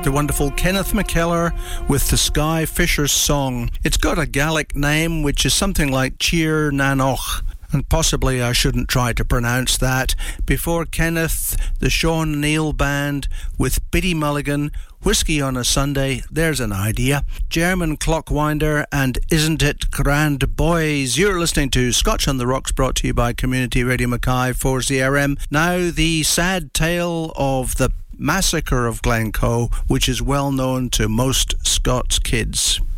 The wonderful Kenneth McKellar with the Sky Fisher's Song. It's got a Gaelic name which is something like Tír na nOch, and possibly I shouldn't try to pronounce that. Before Kenneth, the Sean Neal Band with Biddy Mulligan, Whiskey on a Sunday, there's an idea. German Clockwinder and Isn't It Grand Boys. You're listening to Scotch on the Rocks, brought to you by Community Radio Mackay 4ZRM. Now the sad tale of the massacre of Glencoe, which is well known to most Scots kids.